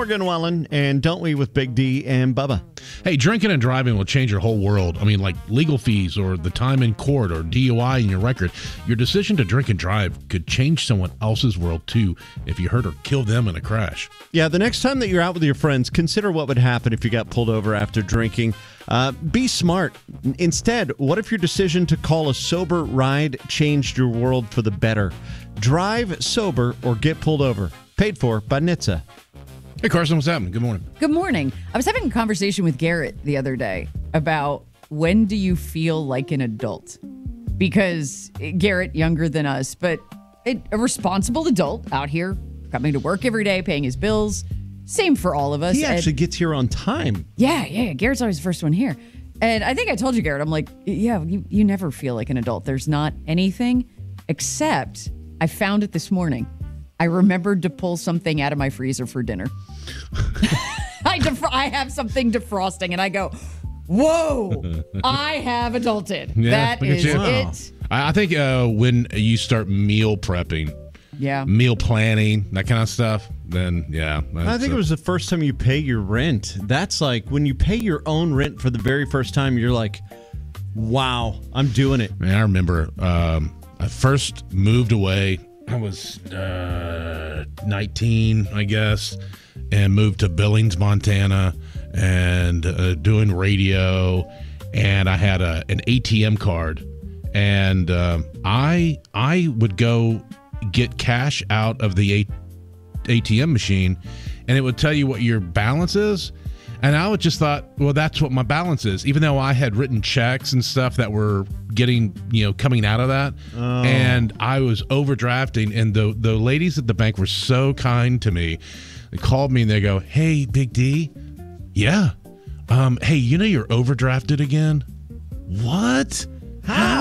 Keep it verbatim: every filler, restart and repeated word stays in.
Morgan Wallen and Don't We with Big D and Bubba. Hey, drinking and driving will change your whole world. I mean, like legal fees or the time in court or D U I in your record. Your decision to drink and drive could change someone else's world, too, if you hurt or kill them in a crash. Yeah, the next time that you're out with your friends, consider what would happen if you got pulled over after drinking. Uh, be smart. Instead, what if your decision to call a sober ride changed your world for the better? Drive sober or get pulled over. Paid for by N H T S A. Hey, Carson, what's happening? Good morning. Good morning. I was having a conversation with Garrett the other day about when do you feel like an adult? Because Garrett, younger than us, but a responsible adult out here coming to work every day, paying his bills. Same for all of us. He actually and, gets here on time. Yeah, yeah. Garrett's always the first one here. And I think I told you, Garrett, I'm like, yeah, you, you never feel like an adult. There's not anything except I found it this morning. I remembered to pull something out of my freezer for dinner. I def- I have something defrosting, and I go, whoa, I have adulted. Yeah, that is wow. it. I, I think uh, when you start meal prepping, yeah, meal planning, that kind of stuff, then, yeah. I think it was the first time you pay your rent. That's like when you pay your own rent for the very first time, you're like, wow, I'm doing it. Man, I remember um, I first moved away. I was uh, nineteen, I guess, and moved to Billings, Montana, and uh, doing radio. And I had a an A T M card, and um, I I would go get cash out of the A T M machine, and it would tell you what your balance is. And I would just thought, well, that's what my balance is, even though I had written checks and stuff that were getting, you know, coming out of that. Oh. And I was overdrafting. And the, the ladies at the bank were so kind to me. They called me and they go, hey, Big D. Yeah. Um, hey, you know, you're overdrafted again. What? How?